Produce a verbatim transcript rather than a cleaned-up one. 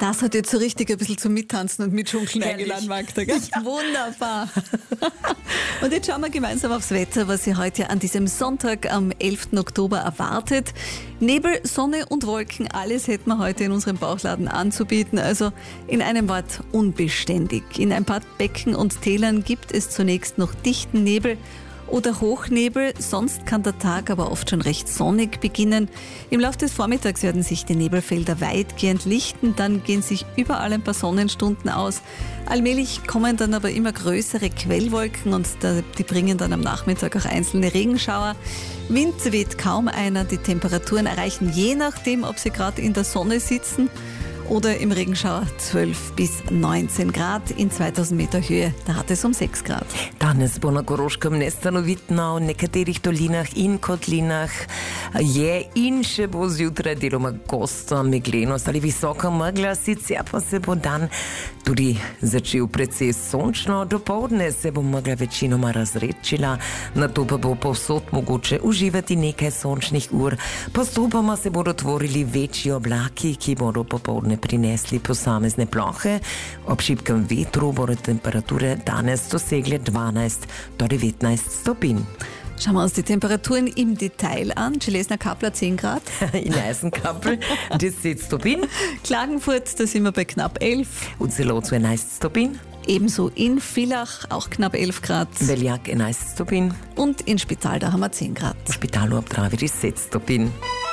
Das hat jetzt so richtig ein bisschen zum Mittanzen und Mitschunkeln Herrlich. eingeladen, Magda. Gell? Ja. Wunderbar. Und jetzt schauen wir gemeinsam aufs Wetter, was Sie heute an diesem Sonntag am elften Oktober erwartet. Nebel, Sonne und Wolken, alles hätten wir heute in unserem Bauchladen anzubieten. Also in einem Wort unbeständig. In ein paar Becken und Tälern gibt es zunächst noch dichten Nebel oder Hochnebel, sonst kann der Tag aber oft schon recht sonnig beginnen. Im Laufe des Vormittags werden sich die Nebelfelder weitgehend lichten, dann gehen sich überall ein paar Sonnenstunden aus. Allmählich kommen dann aber immer größere Quellwolken und die bringen dann am Nachmittag auch einzelne Regenschauer. Wind weht kaum einer, die Temperaturen erreichen je nachdem, ob sie gerade in der Sonne sitzen oder im Regenschauer zwölf bis neunzehn Grad in zweitausend Meter Höhe. Da hat es um sechs Grad. Danes bo na Koroškem ne stanovitno, v nekaterih dolinah in kotlinah je in še bo zjutraj deloma gosto meglenost ali visoka megla, sicer pa se bo dan tudi začel precej sončno. Dopoldne se bo megla večinoma razredčila, nato pa bo povsod mogoče uživati nekaj sončnih ur. Postopoma se bodo tvorili večji oblaki, ki bodo popoldne prinesli posamezne plohe. Ob šibkem vetru bodo temperature danes dosegle dvanajst do devetnajst stopinj. Schauen wir uns die Temperaturen im Detail an. Schlesner Kappler zehn Grad. In Eisenkappel deset stopinj. Klagenfurt, da sind wir bei knapp elf. V Celovcu enajst stopinj. Ebenso in Villach auch knapp elf Grad. Beljak enajst stopinj. Und in Spital, da haben wir zehn Grad. V Špitalu ob Dravi deset stopinj.